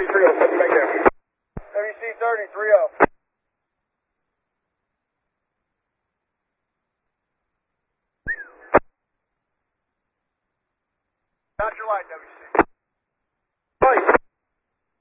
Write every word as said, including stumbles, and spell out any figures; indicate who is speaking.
Speaker 1: thirty, three oh, something back there.
Speaker 2: W C thirty, three oh. Got your light, W C.